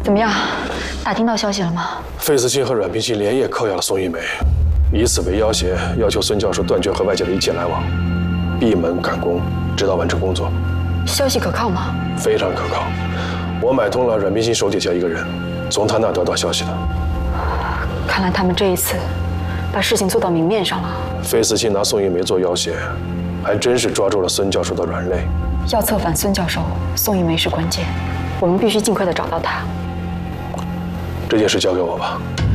怎么样？打听到消息了吗？ 费思清和阮冰心连夜扣押了宋玉梅，以此为要挟，要求孙教授断绝和外界的一切来往，闭门赶工，直到完成工作。 消息可靠吗？ 非常可靠。我买通了阮冰心手底下一个人，从他那得到消息的。 看来他们这一次把事情做到明面上了。 费思清拿宋玉梅做要挟，还真是抓住了孙教授的软肋。 要策反孙教授，宋玉梅是关键，我们必须尽快的找到他。 这件事交给我吧。